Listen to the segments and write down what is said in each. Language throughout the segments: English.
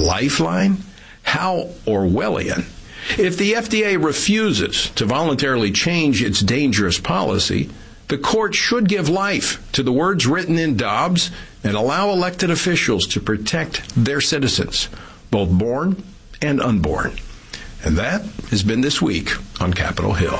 lifeline? How Orwellian. If the FDA refuses to voluntarily change its dangerous policy, the court should give life to the words written in Dobbs and allow elected officials to protect their citizens, both born and unborn. And that has been This Week on Capitol Hill.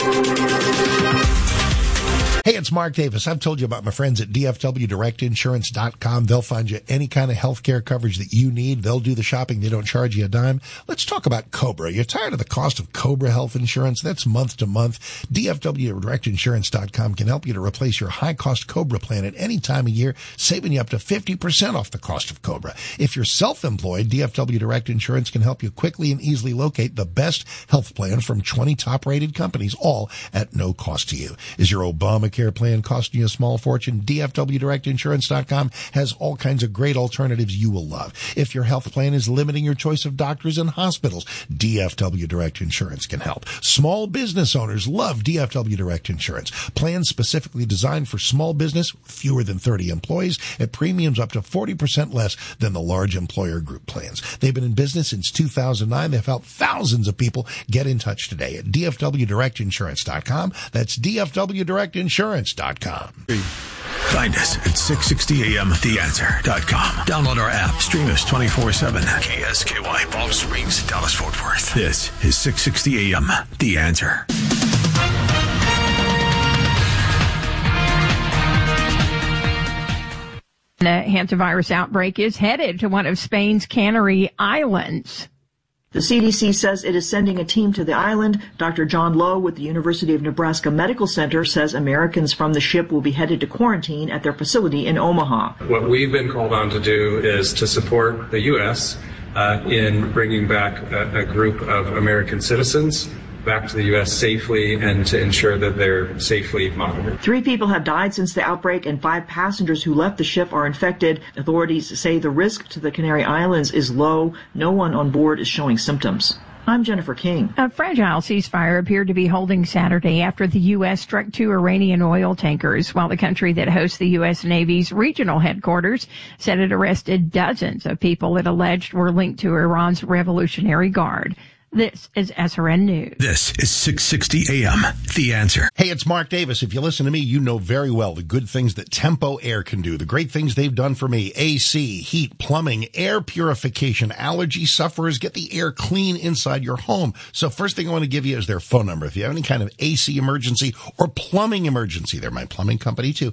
Hey, it's Mark Davis. I've told you about my friends at DFWDirectInsurance.com. They'll find you any kind of health care coverage that you need. They'll do the shopping. They don't charge you a dime. Let's talk about Cobra. You're tired of the cost of Cobra health insurance? That's month to month. DFWDirectInsurance.com can help you to replace your high-cost Cobra plan at any time of year, saving you up to 50% off the cost of Cobra. If you're self-employed, DFW Direct Insurance can help you quickly and easily locate the best health plan from 20 top-rated companies, all at no cost to you. Is your Obamacare plan costing you a small fortune? DFWDirectInsurance.com has all kinds of great alternatives you will love. If your health plan is limiting your choice of doctors and hospitals, DFW Direct Insurance can help. Small business owners love DFW Direct Insurance. Plans specifically designed for small business, fewer than 30 employees, at premiums up to 40% less than the large employer group plans. They've been in business since 2009. They've helped thousands of people. Get in touch today at DFWDirectInsurance.com. That's DFWDirectInsurance.com. Find us at 660amtheanswer.com. Download our app. Stream us 24/7. KSKY, Palm Springs, Dallas, Fort Worth. This is 660 AM, The Answer. The hantavirus outbreak is headed to one of Spain's Canary Islands. The CDC says it is sending a team to the island. Dr. John Lowe with the University of Nebraska Medical Center says Americans from the ship will be headed to quarantine at their facility in Omaha. What we've been called on to do is to support the U.S. In bringing back a group of American citizens back to the U.S. safely and to ensure that they're safely monitored. 3 people have died since the outbreak and 5 passengers who left the ship are infected. Authorities say the risk to the Canary Islands is low. No one on board is showing symptoms. I'm Jennifer King. A fragile ceasefire appeared to be holding Saturday after the U.S. struck 2 Iranian oil tankers, while the country that hosts the U.S. Navy's regional headquarters said it arrested dozens of people it alleged were linked to Iran's Revolutionary Guard. This is SRN News. This is 660 AM, The Answer. Hey, it's Mark Davis. If you listen to me, you know very well the good things that Tempo Air can do, the great things they've done for me. AC, heat, plumbing, air purification. Allergy sufferers, get the air clean inside your home. So first thing I want to give you is their phone number. If you have any kind of AC emergency or plumbing emergency, they're my plumbing company too,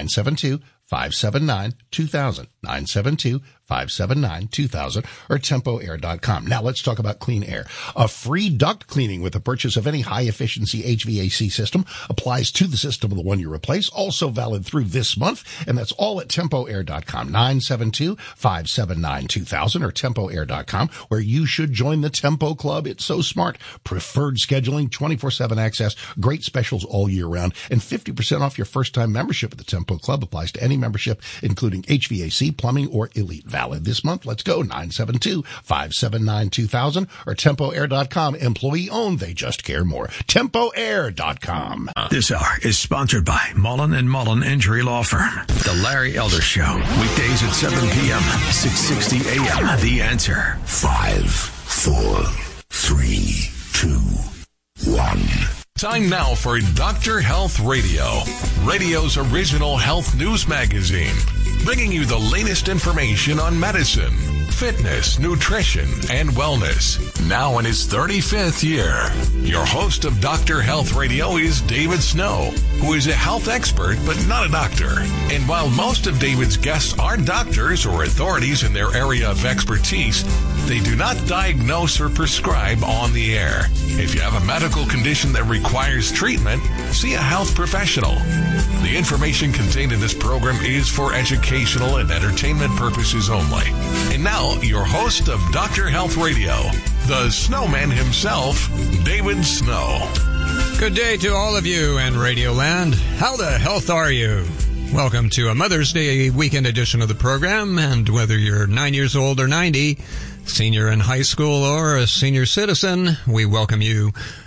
972-579-2000, 972-579-2000, or TempoAir.com. Now let's talk about clean air. A free duct cleaning with the purchase of any high-efficiency HVAC system applies to the system of the one you replace, also valid through this month, and that's all at TempoAir.com, 972-579-2000, or TempoAir.com, where you should join the Tempo Club. It's so smart. Preferred scheduling, 24/7 access, great specials all year round, and 50% off your first-time membership at the Tempo Club applies to any membership, including HVAC, plumbing, or Elite. Valid this month. Let's go. 972-579-2000 or TempoAir.com. Employee owned. They just care more. TempoAir.com. This hour is sponsored by Mullen & Mullen Injury Law Firm. The Larry Elder Show. Weekdays at 7 p.m. 660 AM. The Answer. 5, 4, 3, 2, 1. Time now for Dr. Health Radio, radio's original health news magazine, bringing you the latest information on medicine, fitness, nutrition, and wellness. Now in his 35th year, your host of Dr. Health Radio is David Snow, who is a health expert but not a doctor. And while most of David's guests are doctors or authorities in their area of expertise, they do not diagnose or prescribe on the air. If you have a medical condition that requires treatment, see a health professional. The information contained in this program is for educational and entertainment purposes only. And now, your host of Dr. Health Radio, the snowman himself, David Snow. Good day to all of you in Radio Land. How the health are you? Welcome to a Mother's Day weekend edition of the program, and whether you're 9 years old or 90, senior in high school or a senior citizen, we welcome you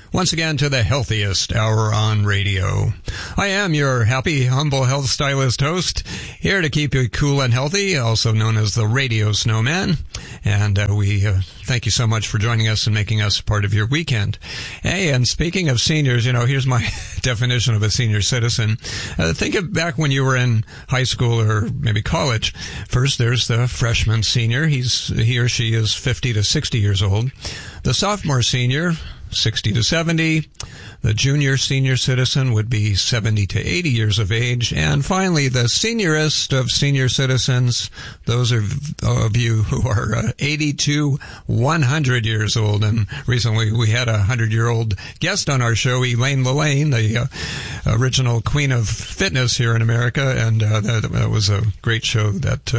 once again to the healthiest hour on radio. I am your happy, humble health stylist host, here to keep you cool and healthy, also known as the Radio Snowman. And we thank you so much for joining us and making us part of your weekend. Hey, and speaking of seniors, here's my definition of a senior citizen. Think of back when you were in high school or maybe college. First, there's the freshman senior. He or she is 50 to 60 years old. The sophomore senior, 60 to 70. The junior senior citizen would be 70 to 80 years of age. And finally, the seniorest of senior citizens, those of you who are 80 to 100 years old. And recently we had a 100-year-old guest on our show, Elaine Lillane, the original queen of fitness here in America. And that was a great show that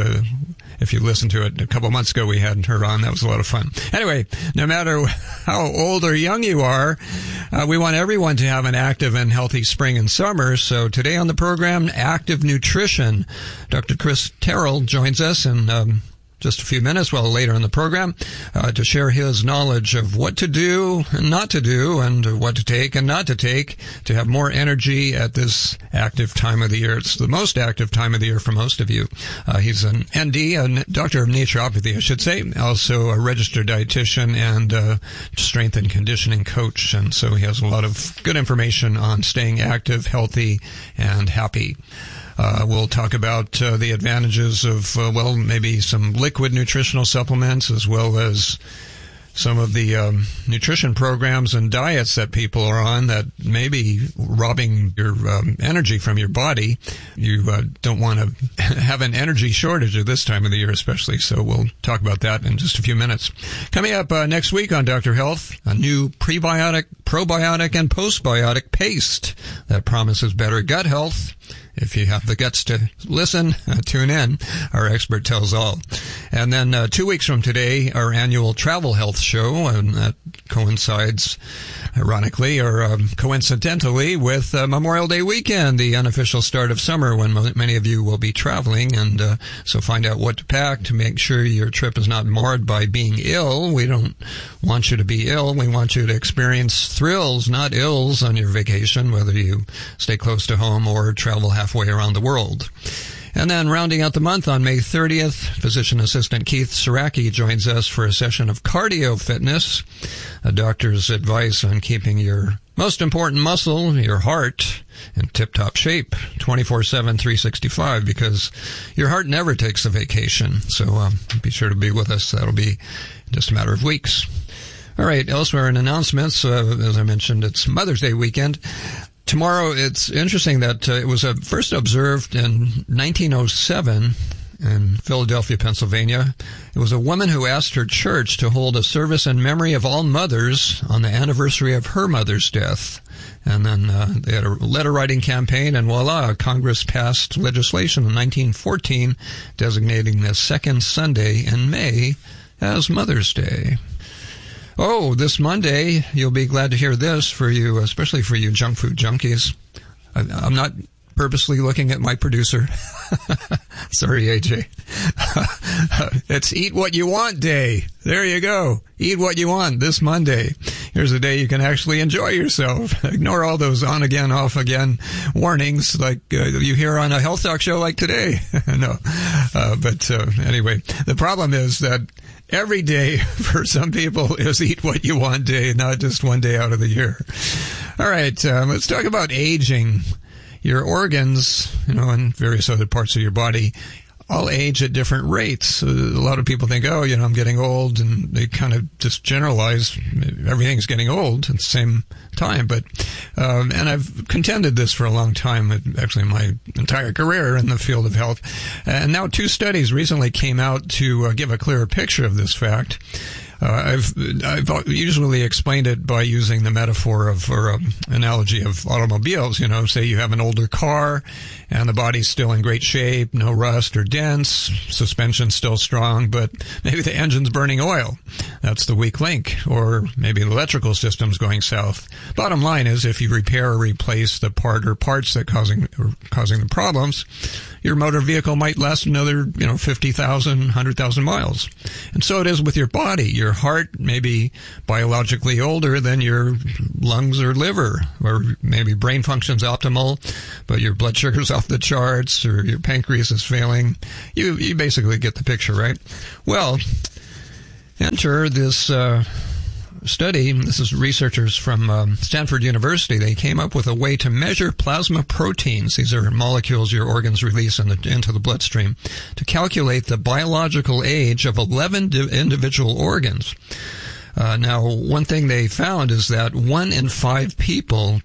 if you listened to it a couple months ago, we had her on. That was a lot of fun. Anyway, no matter how old or young you are, we want everyone to have an active and healthy spring and summer. So today on the program, Active Nutrition. Dr. Chris Terrell joins us in just a few minutes, later in the program, to share his knowledge of what to do and not to do, and what to take and not to take to have more energy at this active time of the year. It's the most active time of the year for most of you. He's an ND, a doctor of naturopathy, I should say, also a registered dietitian and strength and conditioning coach. And so he has a lot of good information on staying active, healthy, and happy. We'll talk about the advantages of, maybe some liquid nutritional supplements, as well as some of the nutrition programs and diets that people are on that may be robbing your energy from your body. You don't want to have an energy shortage at this time of the year especially, so we'll talk about that in just a few minutes. Coming up next week on Dr. Health, a new prebiotic, probiotic, and postbiotic paste that promises better gut health. If you have the guts to listen, tune in. Our expert tells all. And then 2 weeks from today, our annual Travel Health Show, and that coincides, ironically or coincidentally, with Memorial Day weekend, the unofficial start of summer when many of you will be traveling. And so find out what to pack to make sure your trip is not marred by being ill. We don't want you to be ill. We want you to experience thrills, not ills, on your vacation, whether you stay close to home or travel halfway around the world. And then rounding out the month on May 30th, physician assistant Keith Saraki joins us for a session of cardio fitness, a doctor's advice on keeping your most important muscle, your heart, in tip-top shape, 24/7, 365, because your heart never takes a vacation. So be sure to be with us. That'll be just a matter of weeks. All right, elsewhere in announcements, as I mentioned, it's Mother's Day weekend. Tomorrow, it's interesting that it was first observed in 1907 in Philadelphia, Pennsylvania. It was a woman who asked her church to hold a service in memory of all mothers on the anniversary of her mother's death. And then they had a letter-writing campaign, and voila, Congress passed legislation in 1914 designating the second Sunday in May as Mother's Day. Oh, this Monday, you'll be glad to hear this for you, especially for you junk food junkies. I'm not purposely looking at my producer. Sorry, AJ. It's Eat What You Want Day. There you go. Eat what you want this Monday. Here's a day you can actually enjoy yourself. Ignore all those on-again, off-again warnings like you hear on a health talk show like today. No. But anyway, the problem is that every day for some people is Eat What You Want Day, not just one day out of the year. All right, let's talk about aging. Your organs, and various other parts of your body all age at different rates. A lot of people think, I'm getting old, and they kind of just generalize everything's getting old at the same time. But, and I've contended this for a long time, actually my entire career in the field of health. And now 2 studies recently came out to give a clearer picture of this fact. I've usually explained it by using the metaphor or analogy of automobiles. Say you have an older car and the body's still in great shape, no rust or dents, suspension's still strong, but maybe the engine's burning oil. That's the weak link, or maybe the electrical system's going south. Bottom line is, if you repair or replace the part or parts that causing the problems, your motor vehicle might last another, 50,000, 100,000 miles. And so it is with your body. Your heart may be biologically older than your lungs or liver, or maybe brain function's optimal, but your blood sugar's off the charts, or your pancreas is failing. You basically get the picture, right? Well, enter this study. This is researchers from Stanford University. They came up with a way to measure plasma proteins. These are molecules your organs release into the bloodstream, to calculate the biological age of 11 individual organs. Now, one thing they found is that 1 in 5 people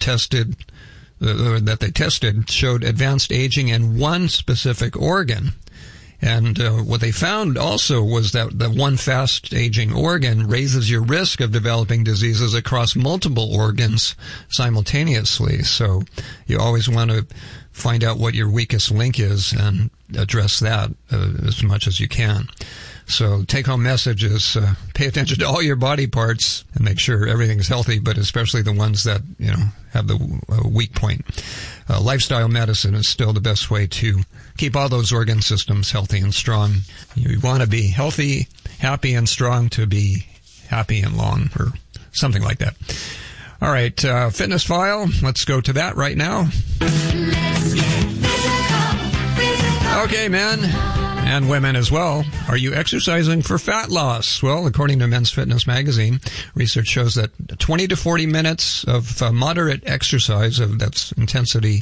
that they tested showed advanced aging in one specific organ. And what they found also was that the one fast-aging organ raises your risk of developing diseases across multiple organs simultaneously. So you always want to find out what your weakest link is and address that as much as you can. So take-home message is pay attention to all your body parts and make sure everything's healthy, but especially the ones that, have the weak point. Lifestyle medicine is still the best way to keep all those organ systems healthy and strong. You want to be healthy, happy, and strong to be happy and long, or something like that. All right, Fitness File. Let's go to that right now. Let's get physical. Okay, men and women as well. Are you exercising for fat loss? Well, according to Men's Fitness magazine, research shows that 20 to 40 minutes of moderate exercise, that's intensity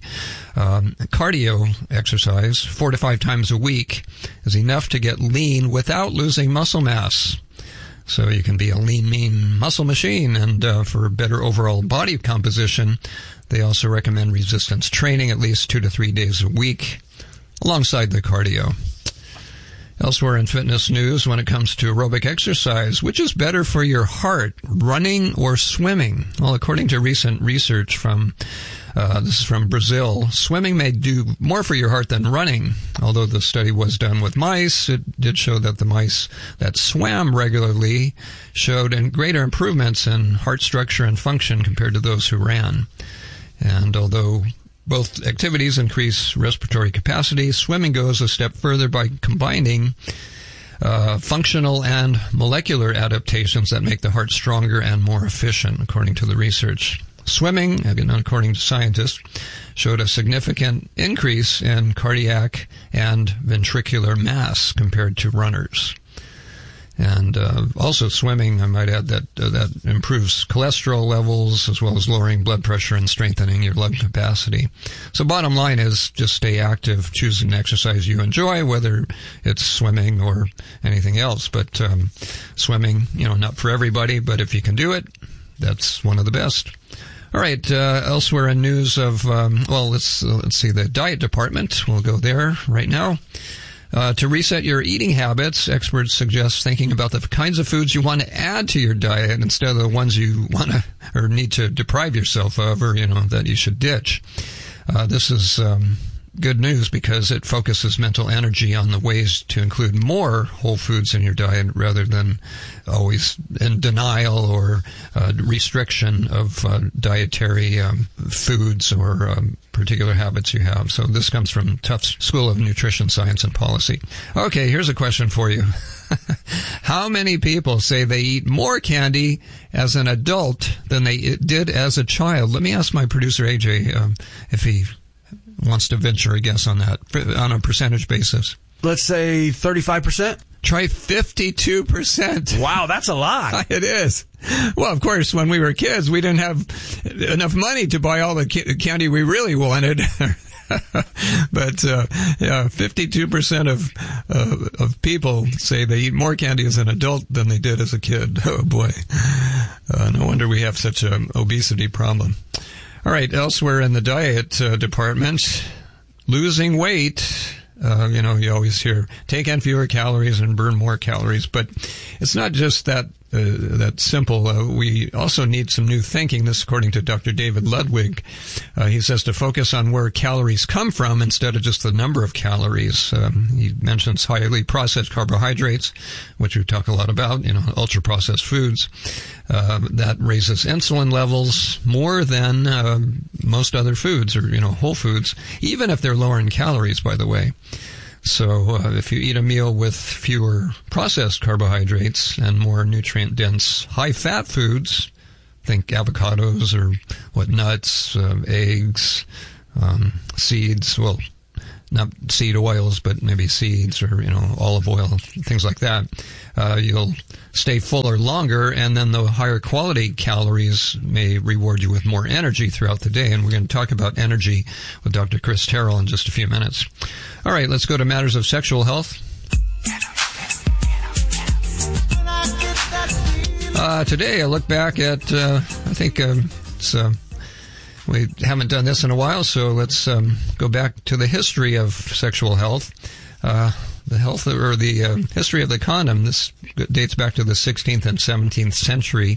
cardio exercise, 4 to 5 times a week, is enough to get lean without losing muscle mass. So you can be a lean, mean muscle machine. And for better overall body composition, they also recommend resistance training at least 2 to 3 days a week alongside the cardio. Elsewhere in fitness news, when it comes to aerobic exercise, which is better for your heart, running or swimming? Well, according to recent research from this is from Brazil, swimming may do more for your heart than running. Although the study was done with mice, it did show that the mice that swam regularly showed greater improvements in heart structure and function compared to those who ran. And although both activities increase respiratory capacity, swimming goes a step further by combining functional and molecular adaptations that make the heart stronger and more efficient, according to the research. Swimming, again, according to scientists, showed a significant increase in cardiac and ventricular mass compared to runners. And also swimming, I might add, that improves cholesterol levels as well as lowering blood pressure and strengthening your lung capacity. So bottom line is just stay active, choose an exercise you enjoy, whether it's swimming or anything else. But swimming, not for everybody, but if you can do it, that's one of the best. All right, elsewhere in news of, let's see, the diet department. We'll go there right now. To reset your eating habits, experts suggest thinking about the kinds of foods you want to add to your diet instead of the ones you want to or need to deprive yourself of, or, that you should ditch. This is good news because it focuses mental energy on the ways to include more whole foods in your diet rather than always in denial or restriction of dietary foods or particular habits you have. So this comes from Tufts School of Nutrition Science and Policy. Okay, here's a question for you. How many people say they eat more candy as an adult than they did as a child? Let me ask my producer, AJ, if he wants to venture a guess on that, on a percentage basis. Let's say 35%. Try 52%. Wow, that's a lot. It is. Well, of course, when we were kids, we didn't have enough money to buy all the candy we really wanted. But 52% of people say they eat more candy as an adult than they did as a kid. Oh boy, no wonder we have such an obesity problem. All right, elsewhere in the diet department, losing weight. You always hear take in fewer calories and burn more calories, but it's not just that that simple. We also need some new thinking. This, according to Dr. David Ludwig. He says to focus on where calories come from instead of just the number of calories. He mentions highly processed carbohydrates, which we talk a lot about, ultra-processed foods. That raises insulin levels more than most other foods or, whole foods, even if they're lower in calories, by the way. So if you eat a meal with fewer processed carbohydrates and more nutrient-dense, high-fat foods, think avocados or nuts, eggs, seeds, well, not seed oils, but maybe seeds or, olive oil, things like that, you'll stay fuller longer, and then the higher quality calories may reward you with more energy throughout the day. And we're going to talk about energy with Dr. Chris Terrell in just a few minutes. All right, let's go to matters of sexual health. Today I look back at, we haven't done this in a while, so let's go back to the history of sexual health. The history of the condom. This dates back to the 16th and 17th century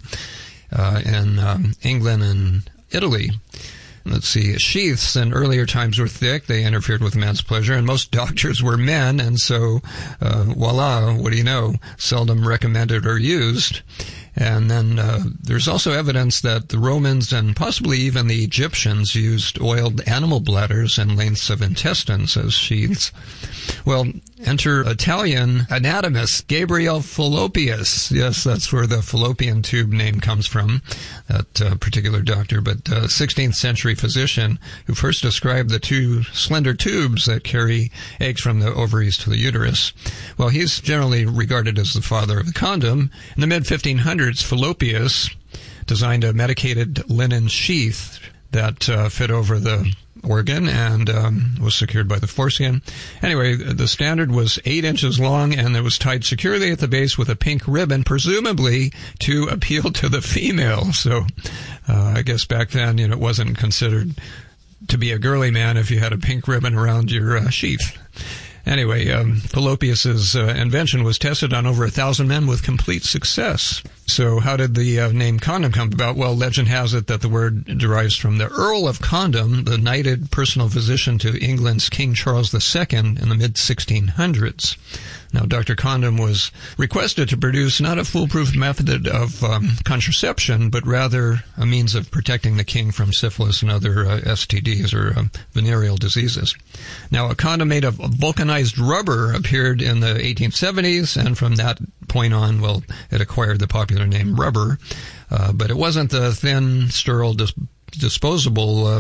in England and Italy. Let's see, sheaths in earlier times were thick. They interfered with man's pleasure, and most doctors were men, and so, voila, what do you know, seldom recommended or used. And then there's also evidence that the Romans and possibly even the Egyptians used oiled animal bladders and lengths of intestines as sheaths. Well, enter Italian anatomist Gabriel Fallopius. Yes, that's where the fallopian tube name comes from, that particular doctor, but 16th century physician who first described the two slender tubes that carry eggs from the ovaries to the uterus. Well, he's generally regarded as the father of the condom. In the mid-1500s, Fallopius designed a medicated linen sheath that fit over the organ and was secured by the foreskin. Anyway, the standard was 8 inches long, and it was tied securely at the base with a pink ribbon, presumably to appeal to the female. So I guess back then, it wasn't considered to be a girly man if you had a pink ribbon around your sheath. Anyway, Fallopius's invention was tested on over 1,000 men with complete success. So how did the name condom come about? Well, legend has it that the word derives from the Earl of Condom, the knighted personal physician to England's King Charles II in the mid-1600s. Now, Dr. Condom was requested to produce not a foolproof method of contraception, but rather a means of protecting the king from syphilis and other STDs or venereal diseases. Now, a condom made of vulcanized rubber appeared in the 1870s, and from that point on, well, it acquired the popular name rubber. But it wasn't the thin, sterile, disposable,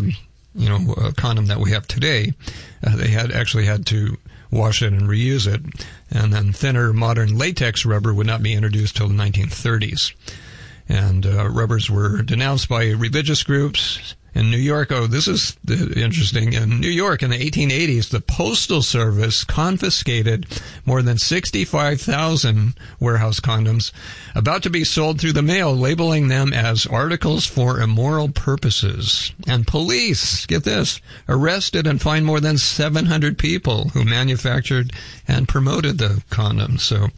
condom that we have today. They had to wash it and reuse it. And then thinner modern latex rubber would not be introduced till the 1930s. And rubbers were denounced by religious groups. In New York, this is interesting. In New York in the 1880s, the Postal Service confiscated more than 65,000 warehouse condoms about to be sold through the mail, labeling them as articles for immoral purposes. And police, get this, arrested and fined more than 700 people who manufactured and promoted the condoms. So,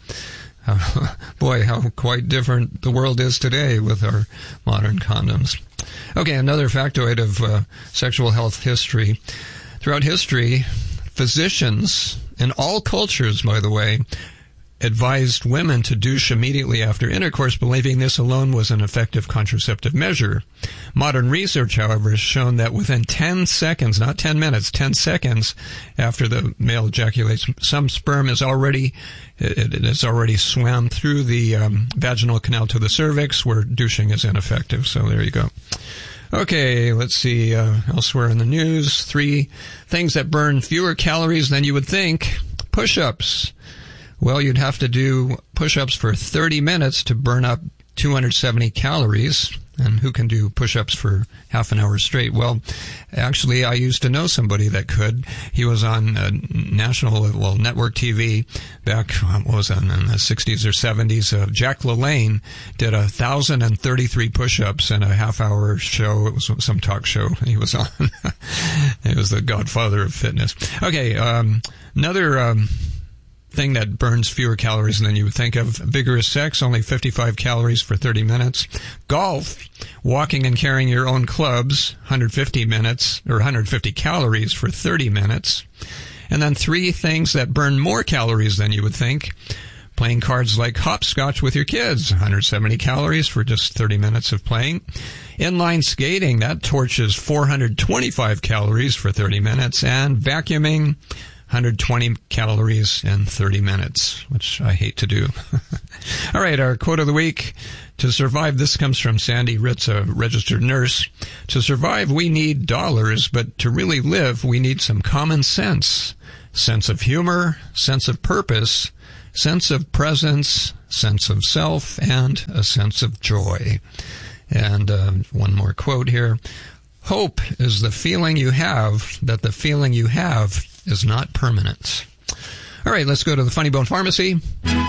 boy, how quite different the world is today with our modern condoms. Okay, another factoid of sexual health history. Throughout history, physicians in all cultures, by the way, advised women to douche immediately after intercourse, believing this alone was an effective contraceptive measure. Modern research, however, has shown that within 10 seconds, not 10 minutes, 10 seconds after the male ejaculates, some sperm is already swam through the vaginal canal to the cervix, where douching is ineffective. So there you go. Okay, let's see, elsewhere in the news, 3 things that burn fewer calories than you would think. Push-ups. Well, you'd have to do push-ups for 30 minutes to burn up 270 calories. And who can do push-ups for half an hour straight? Well, actually, I used to know somebody that could. He was on network TV back, in the 60s or 70s. Jack LaLanne did 1,033 push-ups in a half-hour show. It was some talk show he was on. He was the godfather of fitness. Okay, another thing that burns fewer calories than you would think of. Vigorous sex, only 55 calories for 30 minutes. Golf, walking and carrying your own clubs, 150 minutes, or 150 calories for 30 minutes. And then 3 things that burn more calories than you would think. Playing cards like hopscotch with your kids, 170 calories for just 30 minutes of playing. Inline skating, that torches 425 calories for 30 minutes. And vacuuming, 120 calories in 30 minutes, which I hate to do. All right, our quote of the week. To survive, this comes from Sandy Ritz, a registered nurse. To survive, we need dollars, but to really live, we need some common sense. Sense of humor, sense of purpose, sense of presence, sense of self, and a sense of joy. And one more quote here. Hope is the feeling you have that the feeling you have is not permanent. All right, let's go to the Funny Bone Pharmacy.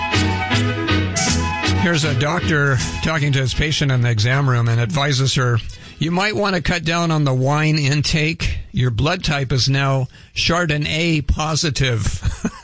Here's a doctor talking to his patient in the exam room and advises her, you might want to cut down on the wine intake. Your blood type is now Chardonnay positive.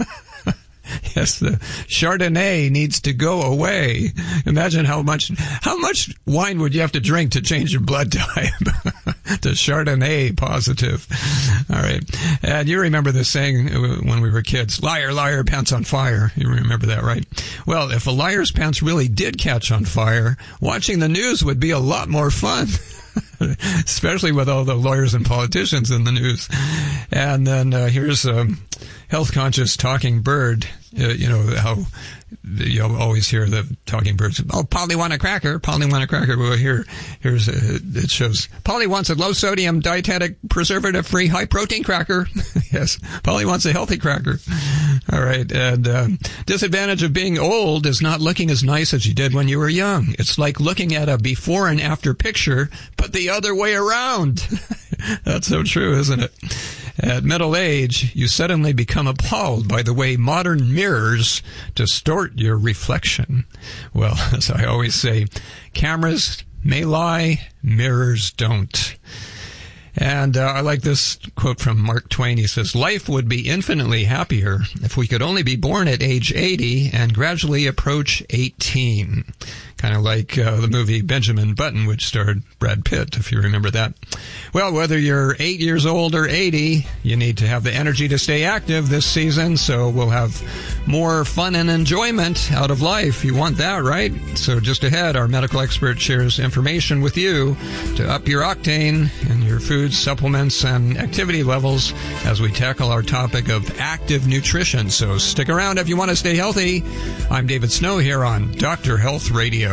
Yes, the Chardonnay needs to go away. Imagine how much wine would you have to drink to change your blood type to Chardonnay positive. All right. And you remember this saying when we were kids, liar, liar, pants on fire. You remember that, right? Well, if a liar's pants really did catch on fire, watching the news would be a lot more fun. Especially with all the lawyers and politicians in the news. And then here's a health-conscious talking bird. You know how you'll always hear the talking birds. Oh, Polly want a cracker. Polly want a cracker. Well, here's it shows. Polly wants a low-sodium, dietetic, preservative-free, high-protein cracker. Yes, Polly wants a healthy cracker. All right. And disadvantage of being old is not looking as nice as you did when you were young. It's like looking at a before and after picture, but the other way around. That's so true, isn't it? At middle age, you suddenly become appalled by the way modern mirrors distort your reflection. Well, as I always say, cameras may lie, mirrors don't. And I like this quote from Mark Twain. He says, life would be infinitely happier if we could only be born at age 80 and gradually approach 18. Kind of like the movie Benjamin Button, which starred Brad Pitt, if you remember that. Well, whether you're 8 years old or 80, you need to have the energy to stay active this season, so we'll have more fun and enjoyment out of life. You want that, right? So just ahead, our medical expert shares information with you to up your octane and your food, supplements, and activity levels as we tackle our topic of active nutrition. So stick around if you want to stay healthy. I'm David Snow here on Dr. Health Radio.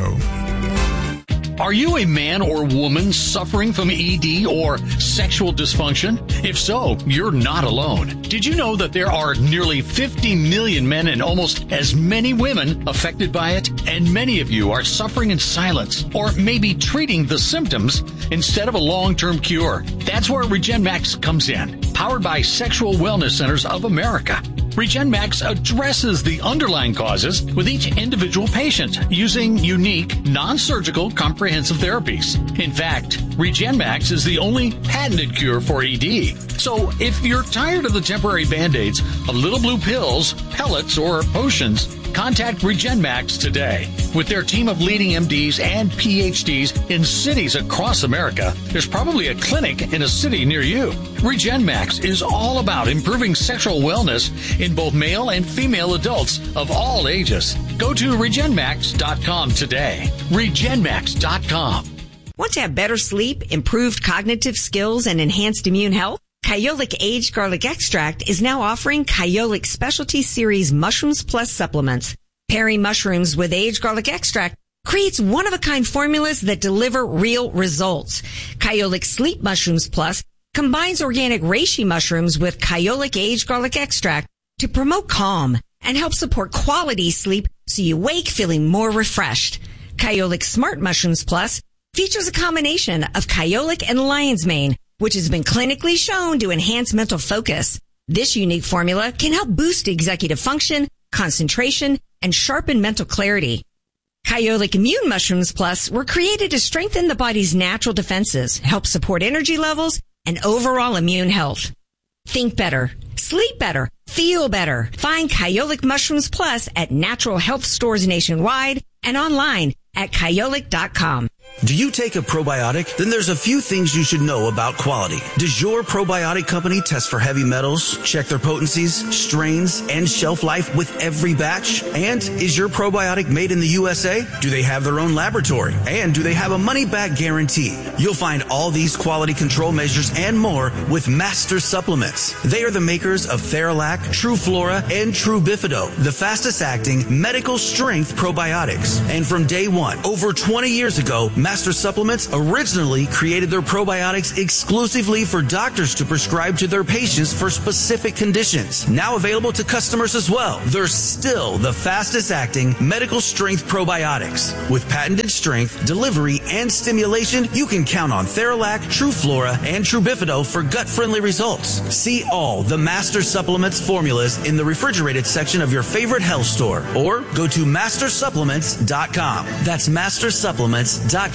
Are you a man or woman suffering from ED or sexual dysfunction? If so, you're not alone. Did you know that there are nearly 50 million men and almost as many women affected by it? And many of you are suffering in silence or maybe treating the symptoms instead of a long-term cure. That's where RegenMax comes in, powered by Sexual Wellness Centers of America. RegenMax addresses the underlying causes with each individual patient using unique, non-surgical, comprehensive therapies. In fact, RegenMax is the only patented cure for ED. So if you're tired of the temporary Band-Aids, of little blue pills, pellets, or potions, contact RegenMax today. With their team of leading MDs and PhDs in cities across America, there's probably a clinic in a city near you. RegenMax is all about improving sexual wellness in both male and female adults of all ages. Go to RegenMax.com today. RegenMax.com. Want to have better sleep, improved cognitive skills, and enhanced immune health? Kyolic Aged Garlic Extract is now offering Kyolic Specialty Series Mushrooms Plus supplements. Pairing mushrooms with aged garlic extract creates one-of-a-kind formulas that deliver real results. Kyolic Sleep Mushrooms Plus combines organic reishi mushrooms with Kyolic Aged Garlic Extract to promote calm and help support quality sleep so you wake feeling more refreshed. Kyolic Smart Mushrooms Plus features a combination of Kyolic and lion's mane, which has been clinically shown to enhance mental focus. This unique formula can help boost executive function, concentration, and sharpen mental clarity. Kyolic Immune Mushrooms Plus were created to strengthen the body's natural defenses, help support energy levels, and overall immune health. Think better, sleep better, Feel better. Find Kyolic Mushrooms Plus at natural health stores nationwide and online at kyolic.com. Do you take a probiotic? Then there's a few things you should know about quality. Does your probiotic company test for heavy metals, check their potencies, strains, and shelf life with every batch? And is your probiotic made in the USA? Do they have their own laboratory? And do they have a money-back guarantee? You'll find all these quality control measures and more with Master Supplements. They are the makers of Theralac, True Flora, and True Bifido, the fastest-acting medical-strength probiotics. And from day one, over 20 years ago, Master Supplements originally created their probiotics exclusively for doctors to prescribe to their patients for specific conditions. Now available to customers as well. They're still the fastest acting medical strength probiotics. With patented strength, delivery, and stimulation, you can count on Theralac, True Flora, and True Bifido for gut-friendly results. See all the Master Supplements formulas in the refrigerated section of your favorite health store or go to mastersupplements.com. That's mastersupplements.com.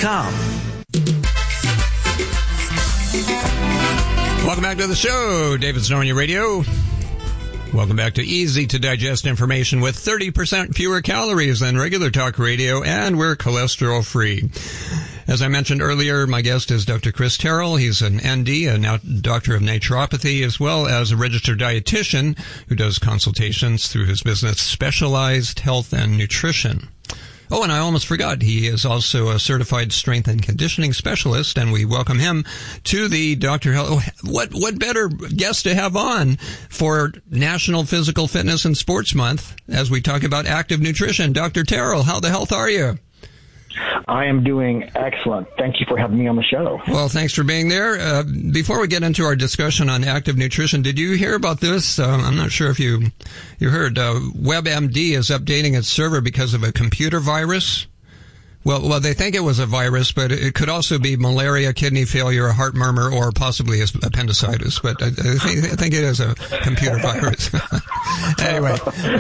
Welcome back to the show. David Snow Radio. Welcome back to easy to digest information with 30% fewer calories than regular talk radio, and we're cholesterol free. As I mentioned earlier, my guest is Dr. Chris Terrell. He's an ND, a doctor of naturopathy, as well as a registered dietitian who does consultations through his business Specialized Health and Nutrition. Oh, and I almost forgot, he is also a certified strength and conditioning specialist, and we welcome him to the Dr. Health. What better guest to have on for National Physical Fitness and Sports Month as we talk about active nutrition. Dr. Terrell, how the health are you? I am doing excellent. Thank you for having me on the show. Well, thanks for being there. Before we get into our discussion on active nutrition, did you hear about this? I'm not sure if you heard. WebMD is updating its server because of a computer virus. Well, they think it was a virus, but it could also be malaria, kidney failure, a heart murmur, or possibly appendicitis. But I think it is a computer virus. Anyway,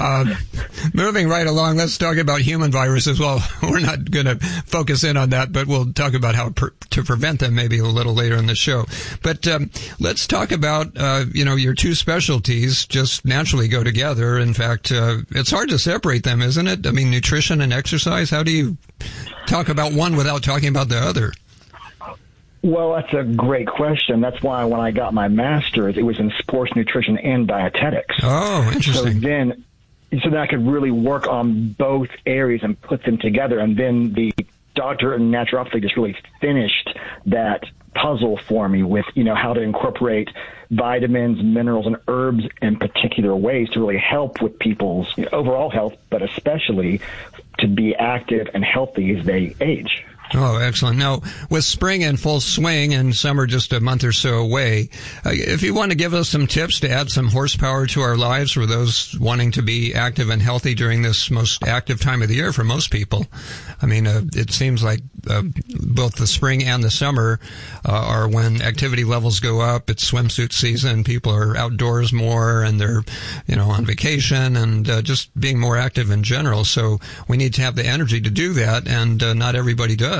moving right along, let's talk about human viruses. Well, we're not going to focus in on that, but we'll talk about how to prevent them maybe a little later in the show. But let's talk about, your two specialties just naturally go together. In fact, it's hard to separate them, isn't it? I mean, nutrition and exercise, how do you talk about one without talking about the other? Well, that's a great question. That's why when I got my master's, it was in sports nutrition and dietetics. Oh, interesting. So then I could really work on both areas and put them together. And then the doctor in naturopathy just really finished that puzzle for me with, how to incorporate vitamins, minerals, and herbs in particular ways to really help with people's overall health, but especially to be active and healthy as they age. Oh, excellent. Now, with spring in full swing and summer just a month or so away, if you want to give us some tips to add some horsepower to our lives for those wanting to be active and healthy during this most active time of the year for most people. I mean, it seems like both the spring and the summer are when activity levels go up. It's swimsuit season. People are outdoors more and they're, on vacation and just being more active in general. So we need to have the energy to do that, and not everybody does.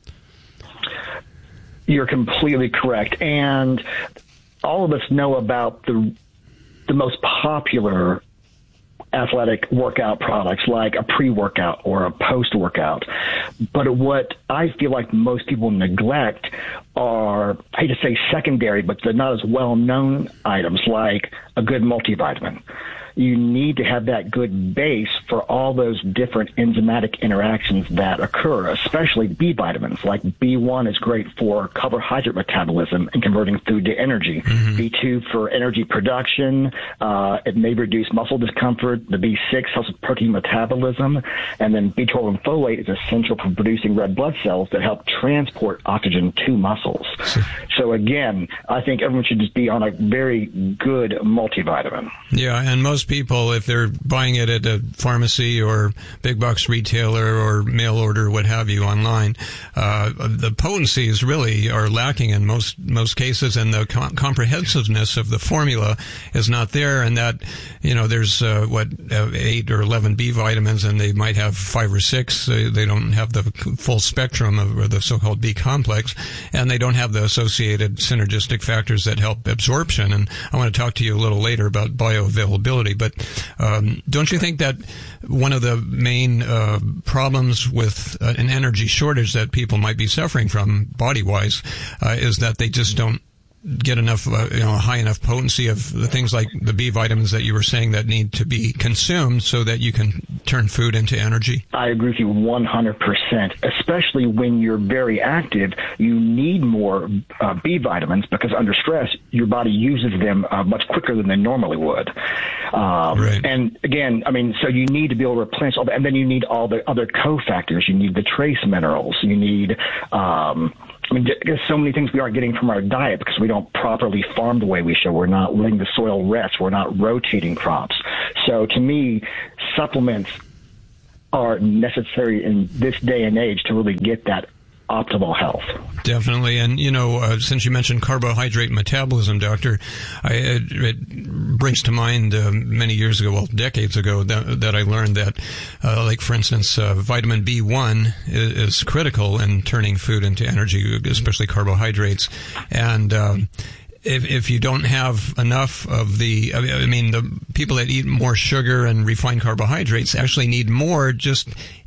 You're completely correct. And all of us know about the most popular athletic workout products like a pre-workout or a post-workout. But what I feel like most people neglect are, I hate to say secondary, but they're not as well-known items like a good multivitamin. You need to have that good base for all those different enzymatic interactions that occur, especially B vitamins. Like B1 is great for carbohydrate metabolism and converting food to energy. Mm-hmm. B2 for energy production. It may reduce muscle discomfort. The B6 helps with protein metabolism. And then B12 and folate is essential for producing red blood cells that help transport oxygen to muscles. So again, I think everyone should just be on a very good multivitamin. Yeah, and most people, if they're buying it at a pharmacy or big box retailer or mail order, what have you, online, the potencies really are lacking in most cases, and the comprehensiveness of the formula is not there. And that, there's 8 or 11 B vitamins, and they might have 5 or 6. They don't have the full spectrum of the so-called B complex, and they don't have the associated synergistic factors that help absorption. And I want to talk to you a little later about bioavailability, but don't you think that one of the main problems with an energy shortage that people might be suffering from body-wise is that they just don't get enough, high enough potency of the things like the B vitamins that you were saying that need to be consumed so that you can turn food into energy? I agree with you 100%, especially when you're very active. You need more B vitamins because under stress, your body uses them much quicker than they normally would. Right. And again, so you need to be able to replenish all that. And then you need all the other cofactors. You need the trace minerals. You need, there's so many things we aren't getting from our diet because we don't properly farm the way we should. We're not letting the soil rest. We're not rotating crops. So to me, supplements are necessary in this day and age to really get that optimal health. Definitely. And, since you mentioned carbohydrate metabolism, Doctor, it brings to mind many years ago, decades ago, that I learned that, for instance, vitamin B1 is critical in turning food into energy, especially carbohydrates. And if you don't have enough of the people that eat more sugar and refined carbohydrates actually need more just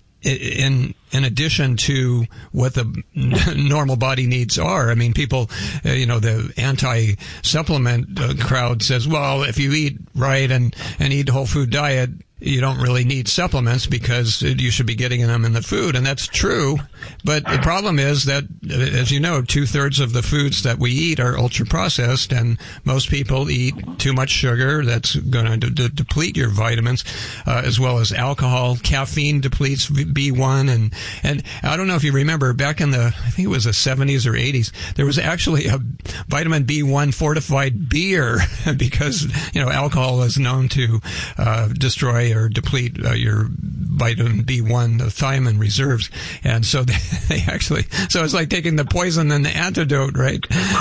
in addition to what the normal body needs are. People, the anti-supplement crowd says, well, if you eat right and eat whole food diet, you don't really need supplements because you should be getting them in the food. And that's true. But the problem is that, as you know, 2/3 of the foods that we eat are ultra processed, and most people eat too much sugar. That's going to deplete your vitamins, as well as alcohol. Caffeine depletes B1. And I don't know if you remember back in I think it was the 70s or 80s, there was actually a vitamin B1 fortified beer because, alcohol is known to, destroy or deplete your vitamin B1, the thiamine reserves. And so so it's like taking the poison and the antidote, right?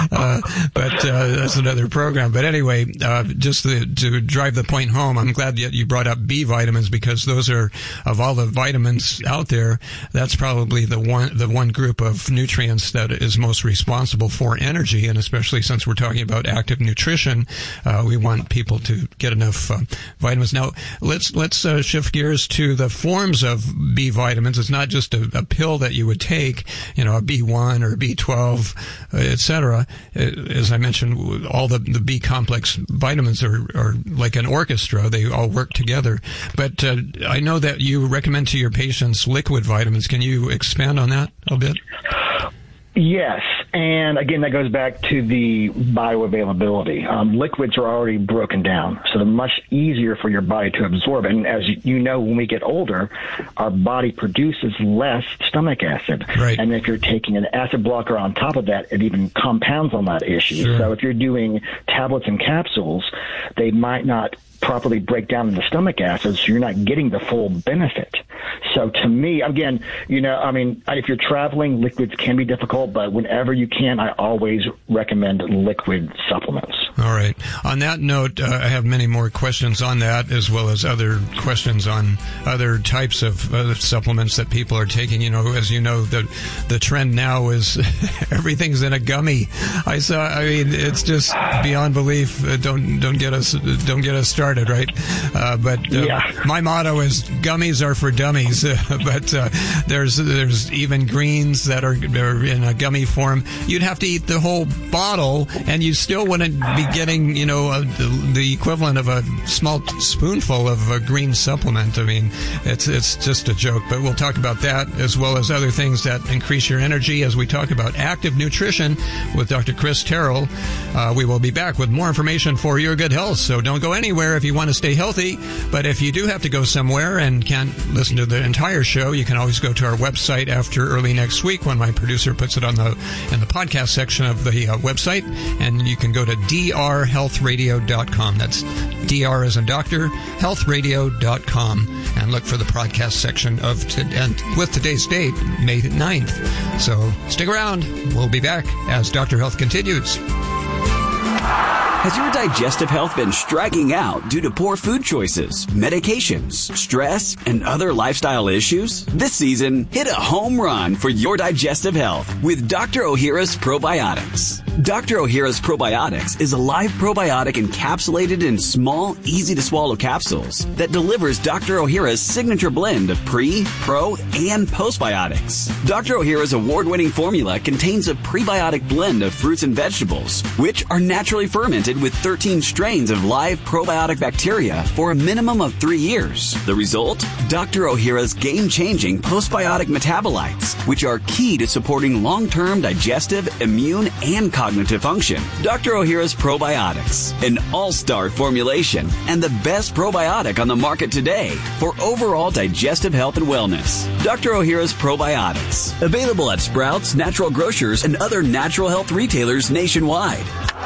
But that's another program. But anyway, just to drive the point home, I'm glad that you brought up B vitamins because those are, of all the vitamins out there, that's probably the one group of nutrients that is most responsible for energy. And especially since we're talking about active nutrition, we want people to get enough vitamins. Now, let's shift gears to the forms of B vitamins. It's not just a pill that you would take, a B1 or B12, etc. As I mentioned, all the B complex vitamins are like an orchestra. They all work together. But I know that you recommend to your patients liquid vitamins. Can you expand on that a bit? Yes, and again, that goes back to the bioavailability. Liquids are already broken down, so they're much easier for your body to absorb. And as you know, when we get older, our body produces less stomach acid. Right. And if you're taking an acid blocker on top of that, it even compounds on that issue. Sure. So if you're doing tablets and capsules, they might not properly break down into stomach acids, so you're not getting the full benefit. So to me, again, if you're traveling, liquids can be difficult, but whenever you can, I always recommend liquid supplements. All right. On that note, I have many more questions on that, as well as other questions on other types of supplements that people are taking. As you know, the trend now is everything's in a gummy. It's just beyond belief. Don't get us started, right? My motto is gummies are for dummies. But there's even greens that are in a gummy form. You'd have to eat the whole bottle, and you still wouldn't be getting, the equivalent of a small spoonful of a green supplement. It's just a joke. But we'll talk about that as well as other things that increase your energy as we talk about active nutrition with Dr. Chris Terrell. We will be back with more information for your good health. So don't go anywhere if you want to stay healthy. But if you do have to go somewhere and can't listen to the entire show, you can always go to our website after early next week when my producer puts it in the podcast section of the website, and you can go to drchristian.com drhealthradio.com. That's DR as in doctor, healthradio.com. And look for the podcast section and with today's date, May 9th. So stick around. We'll be back as Dr. Health continues. Has your digestive health been striking out due to poor food choices, medications, stress, and other lifestyle issues? This season, hit a home run for your digestive health with Dr. Ohhira's Probiotics. Dr. Ohhira's Probiotics is a live probiotic encapsulated in small, easy-to-swallow capsules that delivers Dr. Ohhira's signature blend of pre, pro, and postbiotics. Dr. Ohhira's award-winning formula contains a prebiotic blend of fruits and vegetables, which are naturally fermented with 13 strains of live probiotic bacteria for a minimum of 3 years. The result? Dr. Ohhira's game-changing postbiotic metabolites, which are key to supporting long-term digestive, immune, and cognitive function. Dr. Ohhira's Probiotics, an all-star formulation and the best probiotic on the market today for overall digestive health and wellness. Dr. Ohhira's Probiotics, available at Sprouts, Natural Grocers, and other natural health retailers nationwide.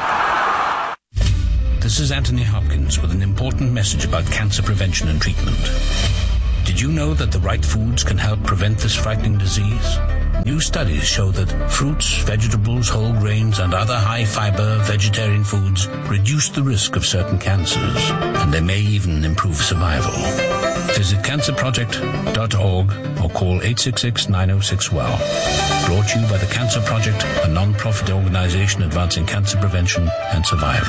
This is Anthony Hopkins with an important message about cancer prevention and treatment. Did you know that the right foods can help prevent this frightening disease? New studies show that fruits, vegetables, whole grains, and other high-fiber vegetarian foods reduce the risk of certain cancers, and they may even improve survival. Visit cancerproject.org or call 866-906-WELL. Brought to you by the Cancer Project, a non-profit organization advancing cancer prevention and survival.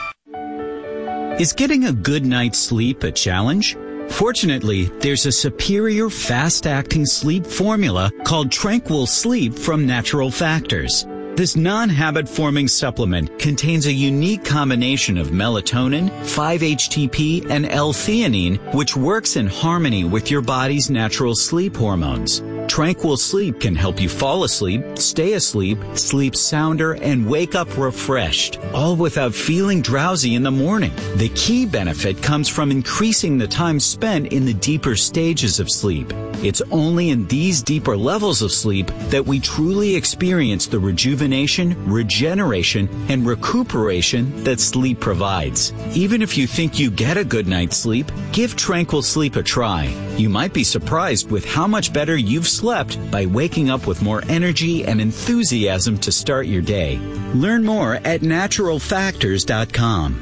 Is getting a good night's sleep a challenge? Fortunately, there's a superior fast-acting sleep formula called Tranquil Sleep from Natural Factors. This non-habit-forming supplement contains a unique combination of melatonin, 5-HTP, and L-theanine, which works in harmony with your body's natural sleep hormones. Tranquil Sleep can help you fall asleep, stay asleep, sleep sounder, and wake up refreshed, all without feeling drowsy in the morning. The key benefit comes from increasing the time spent in the deeper stages of sleep. It's only in these deeper levels of sleep that we truly experience the rejuvenation, regeneration, and recuperation that sleep provides. Even if you think you get a good night's sleep, give Tranquil Sleep a try. You might be surprised with how much better you've slept by waking up with more energy and enthusiasm to start your day. Learn more at naturalfactors.com.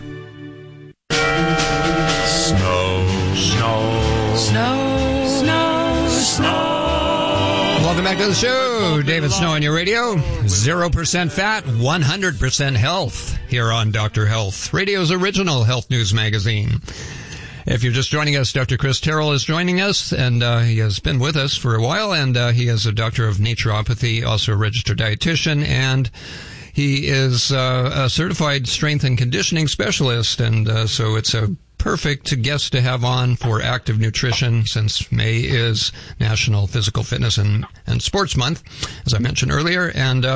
Welcome back to the show. David Snow on your radio. 0% fat, 100% health here on Dr. Health, radio's original health news magazine. If you're just joining us, Dr. Chris Terrell is joining us, and he has been with us for a while, and he is a doctor of naturopathy, also a registered dietitian, and he is a certified strength and conditioning specialist, and so it's a perfect guest to have on for active nutrition, since May is National Physical Fitness and Sports Month, as I mentioned earlier. And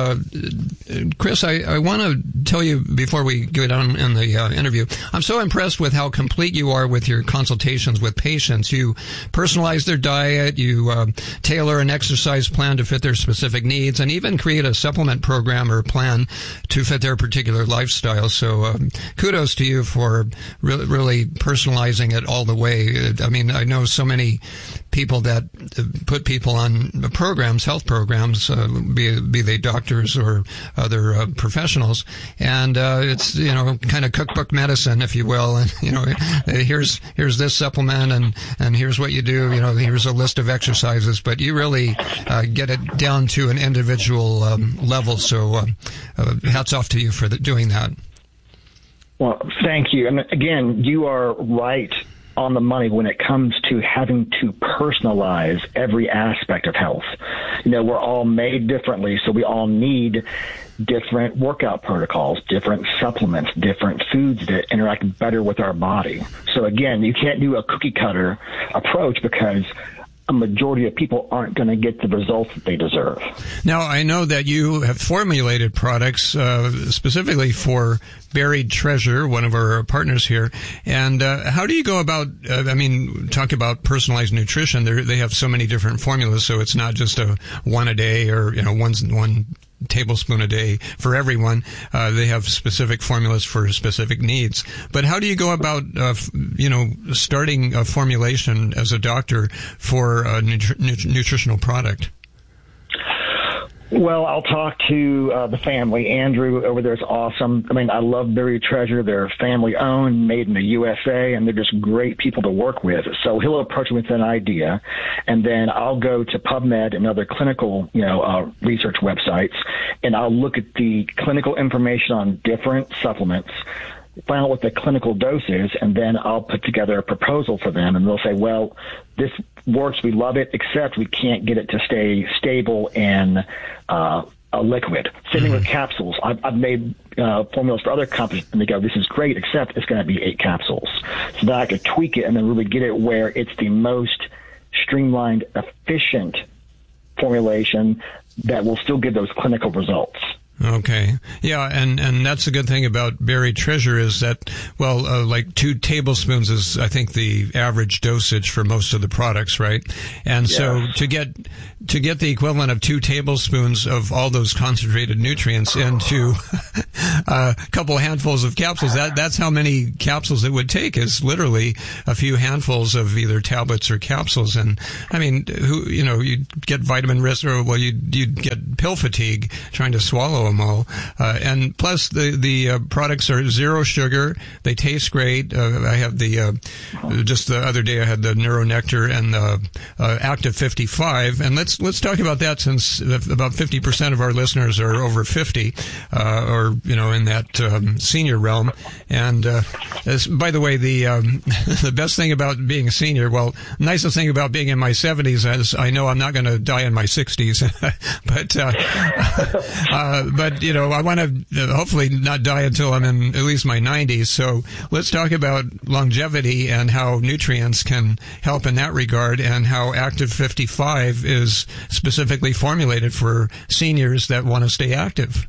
Chris, I want to tell you before we get on in the interview, I'm so impressed with how complete you are with your consultations with patients. You personalize their diet, you tailor an exercise plan to fit their specific needs, and even create a supplement program or plan to fit their particular lifestyle. So kudos to you for really personalizing it all the way. I mean, I know so many people that put people on programs, health programs, be they doctors or other professionals, and it's, you know, kind of cookbook medicine, if you will. And, you know, here's this supplement, and here's what you do. You know, here's a list of exercises, but you really get it down to an individual level. So hats off to you for doing that. Well, thank you. And again, you are right on the money when it comes to having to personalize every aspect of health. You know, we're all made differently, so we all need different workout protocols, different supplements, different foods that interact better with our body. So again, you can't do a cookie cutter approach because a majority of people aren't going to get the results that they deserve. Now, I know that you have formulated products specifically for Buried Treasure, one of our partners here. And how do you go about, talk about personalized nutrition. They have so many different formulas, so it's not just a one a day or, you know, one tablespoon a day for everyone. They have specific formulas for specific needs. But how do you go about, starting a formulation as a doctor for a nutritional product? Well, I'll talk to the family. Andrew over there is awesome. I mean, I love Berry Treasure. They're family-owned, made in the USA, and they're just great people to work with. So he'll approach me with an idea, and then I'll go to PubMed and other clinical, research websites, and I'll look at the clinical information on different supplements, find out what the clinical dose is, and then I'll put together a proposal for them, and they'll say, well, this works, we love it, except we can't get it to stay stable in a liquid. Same thing with capsules. I've made formulas for other companies, and they go, this is great, except it's going to be 8 capsules. So that I could tweak it and then really get it where it's the most streamlined, efficient formulation that will still give those clinical results. Okay. Yeah, and that's a good thing about Berry Treasure is that, like 2 tablespoons is, I think, the average dosage for most of the products, right? And so to get the equivalent of 2 tablespoons of all those concentrated nutrients into a couple handfuls of capsules, that's how many capsules it would take, is literally a few handfuls of either tablets or capsules. And I mean, you'd get vitamin risk, or you'd get pill fatigue trying to swallow them all. And plus the products are 0 sugar. They taste great. I have just the other day I had the Neuronectar and Active 55. And let's talk about that, since about 50% of our listeners are over 50, or in that senior realm. And by the way, the best thing about being a senior, nicest thing about being in my 70s is I know I'm not going to die in my 60s, but I want to hopefully not die until I'm in at least my 90s. So let's talk about longevity and how nutrients can help in that regard, and how Active 55 is specifically formulated for seniors that want to stay active.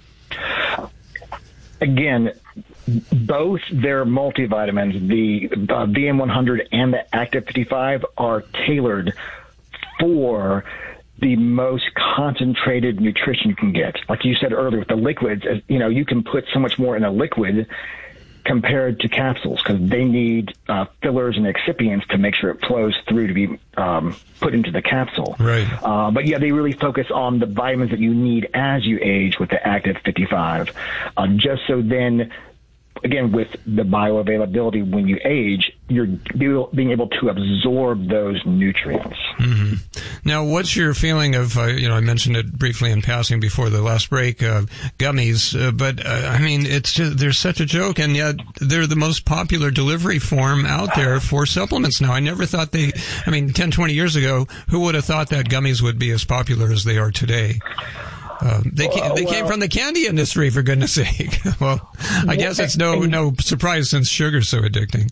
Again, both their multivitamins, the VM100 and the Active 55, are tailored for the most concentrated nutrition you can get. Like you said earlier with the liquids, you can put so much more in a liquid compared to capsules, because they need fillers and excipients to make sure it flows through to be put into the capsule. Right. But yeah, they really focus on the vitamins that you need as you age with the Active 55, just so then, again, with the bioavailability when you age, you're being able to absorb those nutrients. Mm-hmm. Now, what's your feeling of, I mentioned it briefly in passing before the last break, gummies, but I mean, they're such a joke, and yet they're the most popular delivery form out there for supplements now. I never thought 10, 20 years ago, who would have thought that gummies would be as popular as they are today? They came from the candy industry, for goodness sake. Well, I guess it's no surprise since sugar's so addicting.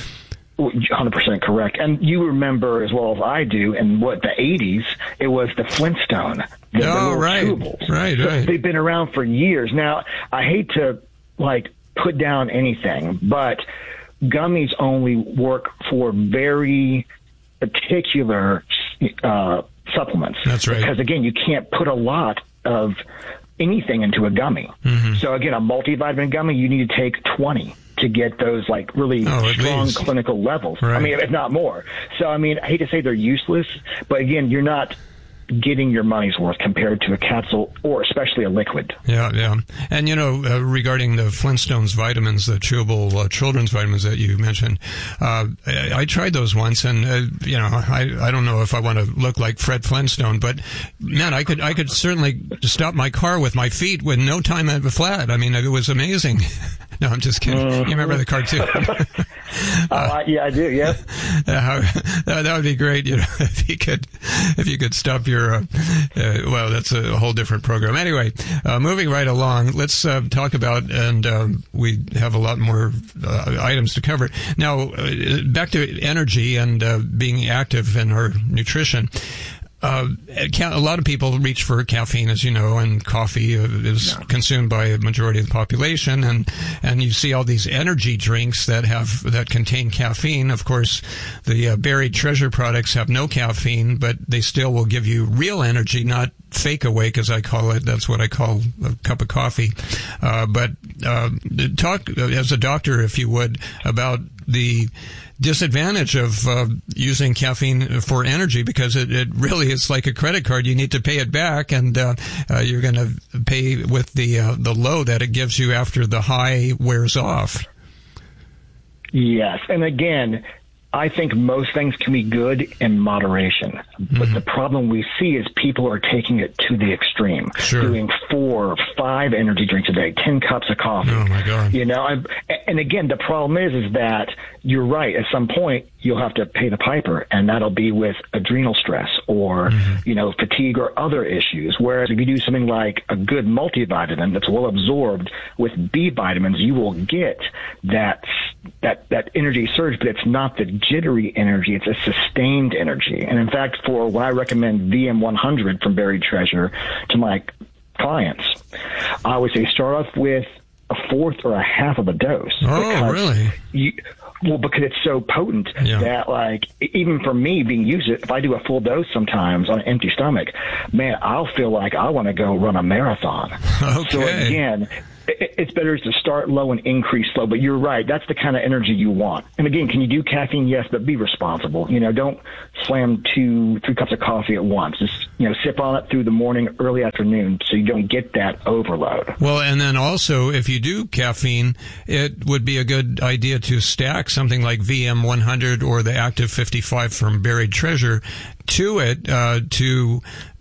100% correct. And you remember as well as I do, in the 80s, it was the Flintstone. The right. chewables. Right. So they've been around for years. Now, I hate to, put down anything, but gummies only work for very particular supplements. That's right. Because, again, you can't put a lot of anything into a gummy. Mm-hmm. So again, a multivitamin gummy, you need to take 20 to get those really strong clinical levels. Right. I mean, if not more. So I mean, I hate to say they're useless, but again, you're not getting your money's worth compared to a capsule or especially a liquid. Yeah. And, regarding the Flintstones vitamins, the chewable children's vitamins that you mentioned, I tried those once, and, I don't know if I want to look like Fred Flintstone, but, man, I could certainly stop my car with my feet with no time at the flat. I mean, it was amazing. No, I'm just kidding. You remember the cartoon? Yeah, I do. Yeah. That would be great. If you could stop your. Well, that's a whole different program. Anyway, moving right along, let's talk about, and we have a lot more items to cover now. Back to energy and being active in our nutrition. A lot of people reach for caffeine, as you know, and coffee is consumed by a majority of the population, and you see all these energy drinks that contain caffeine. Of course, the Berry Treasure products have no caffeine, but they still will give you real energy, not fake awake, as I call it. That's what I call a cup of coffee. But talk as a doctor, if you would, about the disadvantage of using caffeine for energy, because it really is like a credit card. You need to pay it back, and you're going to pay with the low that it gives you after the high wears off. Yes, and again, I think most things can be good in moderation, but the problem we see is people are taking it to the extreme, doing 4 or 5 energy drinks a day, 10 cups of coffee. Oh my God! You know, and again, the problem is that you're right. At some point, you'll have to pay the piper, and that'll be with adrenal stress or you know, fatigue or other issues. Whereas if you do something like a good multivitamin that's well absorbed with B vitamins, you will get that energy surge, but it's not the jittery energy, it's a sustained energy. And in fact, for what I recommend VM100 from Buried Treasure to my clients, I would say start off with a fourth or a half of a dose. Oh, really? Because it's so potent that, like, even for me being used, if I do a full dose sometimes on an empty stomach, man, I'll feel like I want to go run a marathon. Okay. So again, it's better to start low and increase slow, but you're right. That's the kind of energy you want. And again, can you do caffeine? Yes, but be responsible. You know, don't slam 2-3 cups of coffee at once. Just, you know, sip on it through the morning, early afternoon, so you don't get that overload. Well, and then also, if you do caffeine, it would be a good idea to stack something like VM100 or the Active 55 from Buried Treasure to it to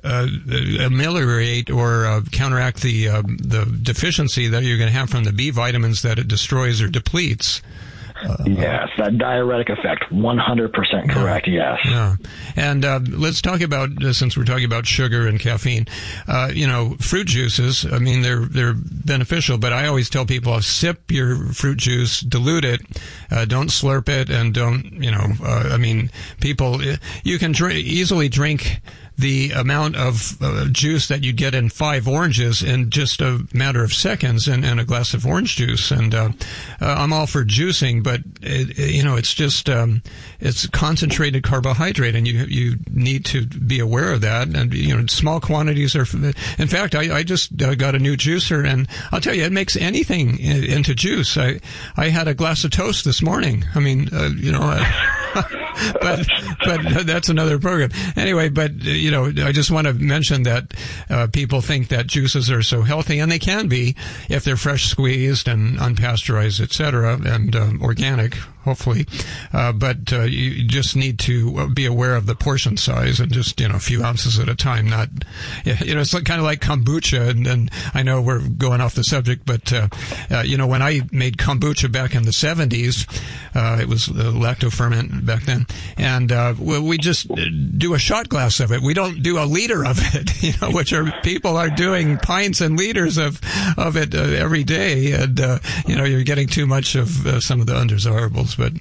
ameliorate or counteract the deficiency that you're going to have from the B vitamins that it destroys or depletes. Yes, that diuretic effect, 100% correct, yes. Yeah. And let's talk about, since we're talking about sugar and caffeine, you know, fruit juices, I mean, they're beneficial, but I always tell people, sip your fruit juice, dilute it, don't slurp it, and don't, you know, I mean, people, you can easily drink the amount of juice that you get in 5 oranges in just a matter of seconds in a glass of orange juice. And I'm all for juicing, but you know, it's just it's concentrated carbohydrate, and you need to be aware of that. And you know, small quantities are. In fact, I just got a new juicer, and I'll tell you, it makes anything into juice. I had a glass of toast this morning. I mean, you know. But that's another program. Anyway, but you know, I just want to mention that people think that juices are so healthy, and they can be if they're fresh squeezed and unpasteurized, etc., and organic, hopefully. But you just need to be aware of the portion size, and just, you know, a few ounces at a time. Not, you know, it's kind of like kombucha. And I know we're going off the subject, but you know, when I made kombucha back in the 70s, it was lactoferment back then, and we just do a shot glass of it. We don't do a liter of it, you know, which are people are doing pints and liters of it every day, and you know, you're getting too much of some of the undesirables. But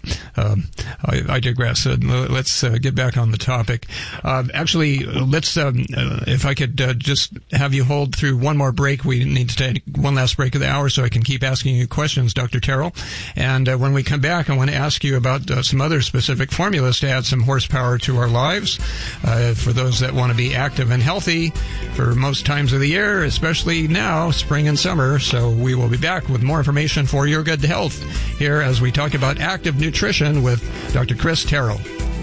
I digress. Let's get back on the topic. Actually, let's if I could just have you hold through one more break. We need to take one last break of the hour so I can keep asking you questions, Dr. Terrell. And when we come back, I want to ask you about some other specific formulas to add some horsepower to our lives for those that want to be active and healthy for most times of the year, especially now, spring and summer. So we will be back with more information for your good health here as we talk about active nutrition with Dr. Chris Terrell.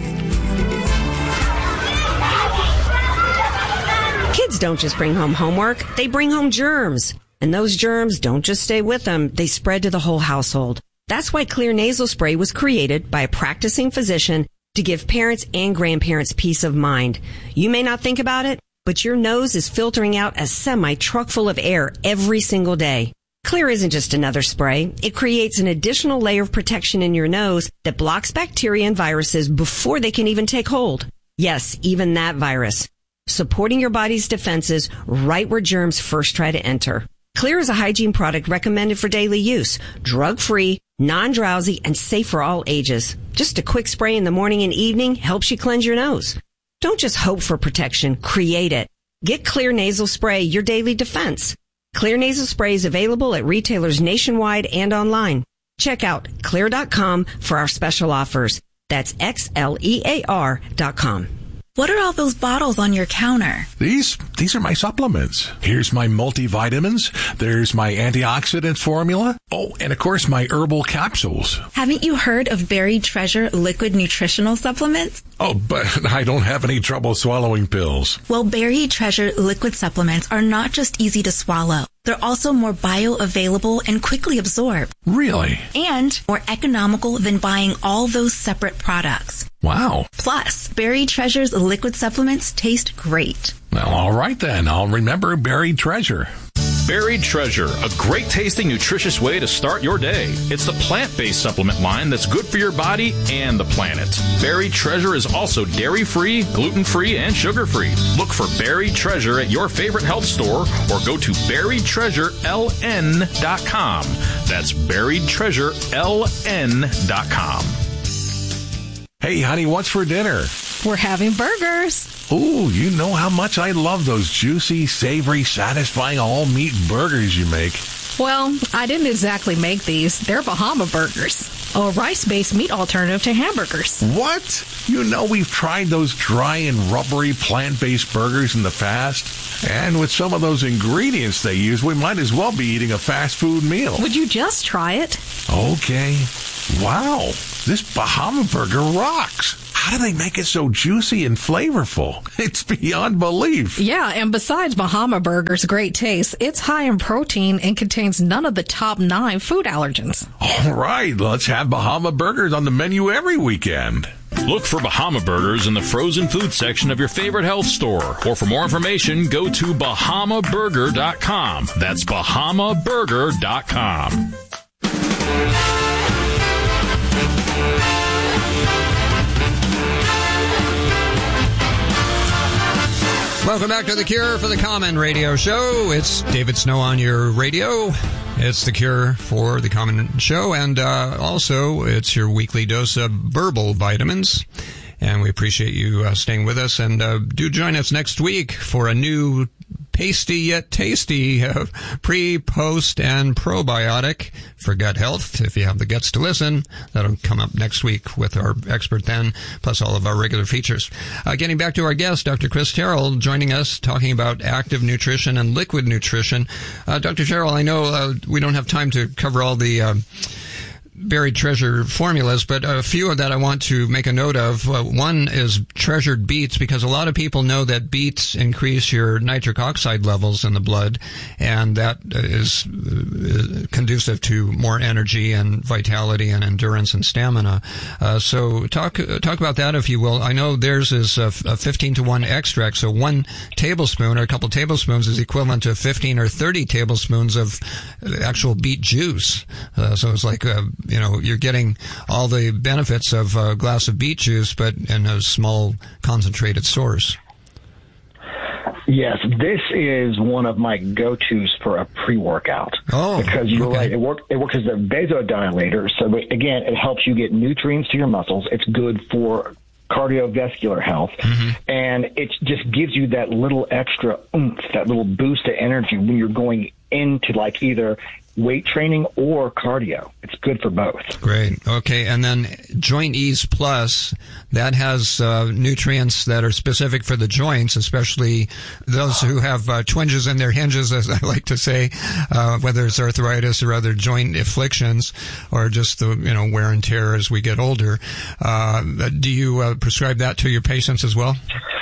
Kids don't just bring home homework, they bring home germs. And those germs don't just stay with them, they spread to the whole household. That's why Clear Nasal Spray was created by a practicing physician to give parents and grandparents peace of mind. You may not think about it, but your nose is filtering out a semi-truck full of air every single day. Clear isn't just another spray. It creates an additional layer of protection in your nose that blocks bacteria and viruses before they can even take hold. Yes, even that virus. Supporting your body's defenses right where germs first try to enter. Clear is a hygiene product recommended for daily use, drug-free, non-drowsy, and safe for all ages. Just a quick spray in the morning and evening helps you cleanse your nose. Don't just hope for protection, create it. Get Clear Nasal Spray, your daily defense. Clear Nasal Spray is available at retailers nationwide and online. Check out Xlear.com for our special offers. That's Xlear.com. What are all those bottles on your counter? These are my supplements. Here's my multivitamins. There's my antioxidant formula. Oh, and of course my herbal capsules. Haven't you heard of Buried Treasure liquid nutritional supplements? Oh, but I don't have any trouble swallowing pills. Well, Buried Treasure liquid supplements are not just easy to swallow. They're also more bioavailable and quickly absorbed. Really? And more economical than buying all those separate products. Wow. Plus, Buried Treasure's liquid supplements taste great. Well, all right then. I'll remember Buried Treasure. Buried Treasure, a great tasting, nutritious way to start your day. It's the plant-based supplement line that's good for your body and the planet. Buried Treasure is also dairy-free, gluten-free, and sugar-free. Look for Buried Treasure at your favorite health store or go to buriedtreasureln.com. That's buriedtreasureln.com. Hey, honey, what's for dinner? We're having burgers. Ooh, you know how much I love those juicy, savory, satisfying all-meat burgers you make. Well, I didn't exactly make these. They're Bahama Burgers, a rice-based meat alternative to hamburgers. What? You know we've tried those dry and rubbery plant-based burgers in the past. And with some of those ingredients they use, we might as well be eating a fast food meal. Would you just try it? Okay. Wow, this Bahama Burger rocks. How do they make it so juicy and flavorful? It's beyond belief. Yeah, and besides Bahama Burger's great taste, it's high in protein and contains none of the top 9 food allergens. All right, let's have Bahama Burgers on the menu every weekend. Look for Bahama Burgers in the frozen food section of your favorite health store. Or for more information, go to bahamaburger.com. That's bahamaburger.com. Welcome back to The Cure for the Common Radio Show. It's David Snow on your radio. It's The Cure for the Common Show. And also, it's your weekly dose of Burble vitamins. And we appreciate you staying with us. And do join us next week for a new pasty yet tasty pre, post, and probiotic for gut health. If you have the guts to listen, that'll come up next week with our expert then, plus all of our regular features. Getting back to our guest, Dr. Chris Terrell, joining us, talking about active nutrition and liquid nutrition. Dr. Terrell, I know we don't have time to cover all the Buried Treasure formulas, but a few of that I want to make a note of. One is treasured beets, because a lot of people know that beets increase your nitric oxide levels in the blood, and that is conducive to more energy and vitality and endurance and stamina. So talk about that, if you will. I know theirs is a 15-to-1 extract, so 1 tablespoon or a couple tablespoons is equivalent to 15 or 30 tablespoons of actual beet juice. So it's like you're getting all the benefits of a glass of beet juice, but in a small, concentrated source. Yes, this is one of my go-tos for a pre-workout. Oh, because you're right, it works as a vasodilator. So again, it helps you get nutrients to your muscles. It's good for cardiovascular health, and it just gives you that little extra oomph, that little boost of energy when you're going into like either weight training or cardio. It's good for both. Great. Okay. And then Joint Ease Plus, that has nutrients that are specific for the joints, especially those who have twinges in their hinges, as I like to say, whether it's arthritis or other joint afflictions or just the wear and tear as we get older. Do you prescribe that to your patients as well?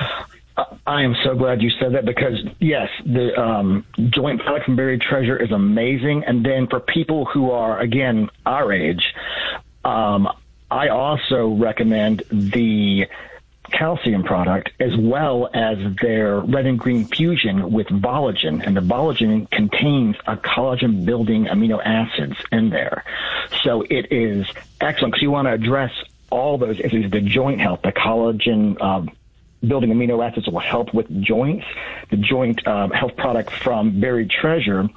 I am so glad you said that, because, yes, the joint product from Buried Treasure is amazing. And then for people who are, again, our age, I also recommend the calcium product as well as their red and green fusion with Volagen. And the Volagen contains a collagen-building amino acids in there. So it is excellent because you want to address all those issues, the joint health, the collagen building amino acids will help with joints. The joint health product from Buried Treasure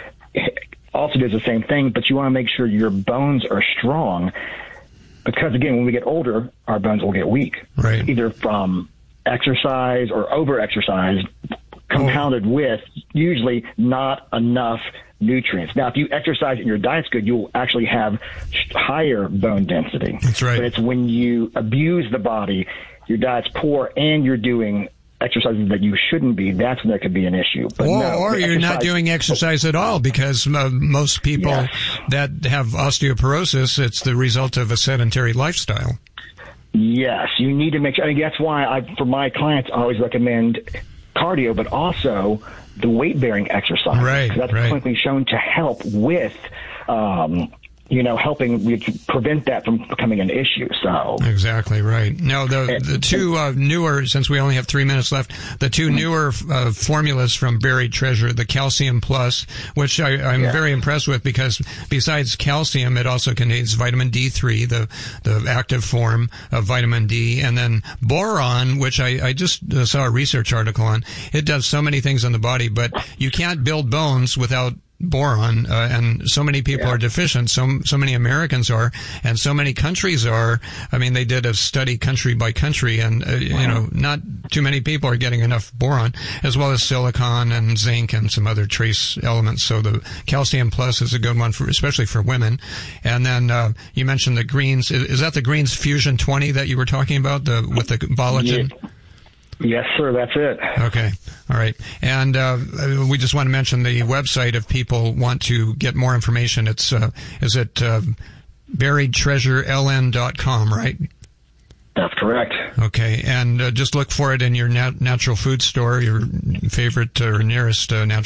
also does the same thing, but you want to make sure your bones are strong because, again, when we get older, our bones will get weak, right? Either from exercise or over-exercise, compounded with usually not enough nutrients. Now, if you exercise and your diet's good, you'll actually have higher bone density. That's right. But it's when you abuse the body your diet's poor and you're doing exercises that you shouldn't be, that's when there could be an issue. But or you're not doing exercise at all, because most people that have osteoporosis, it's the result of a sedentary lifestyle. Yes, you need to make sure. I mean, that's why for my clients, I always recommend cardio, but also the weight-bearing exercise. Right, that's clinically shown to help with, helping prevent that from becoming an issue. So exactly right. Now, the two newer, since we only have 3 minutes left, the two newer formulas from Buried Treasure, the Calcium Plus, which I'm very impressed with, because besides calcium, it also contains vitamin D3, the active form of vitamin D, and then boron, which I just saw a research article on. It does so many things on the body, but you can't build bones without boron, and so many people are deficient. So many Americans are, and so many countries are. I mean, they did a study country by country, and not too many people are getting enough boron, as well as silicon and zinc and some other trace elements. So the Calcium Plus is a good one especially for women. And then you mentioned the greens. Is that the Greens Fusion 20 that you were talking about, with the collagen? Yeah. Yes, sir. That's it. Okay. All right. And we just want to mention the website if people want to get more information. It's is it buriedtreasureln.com, right? That's correct. Okay. And just look for it in your natural food store, your favorite or nearest natural